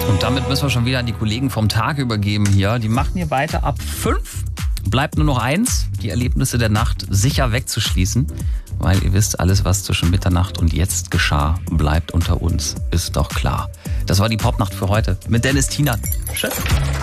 Und damit müssen wir schon wieder an die Kollegen vom Tag übergeben hier. Die machen hier weiter ab 5. Bleibt nur noch eins, die Erlebnisse der Nacht sicher wegzuschließen. Weil ihr wisst, alles, was zwischen Mitternacht und jetzt geschah, bleibt unter uns. Ist doch klar. Das war die Popnacht für heute mit Dennis Tienert. Tschüss.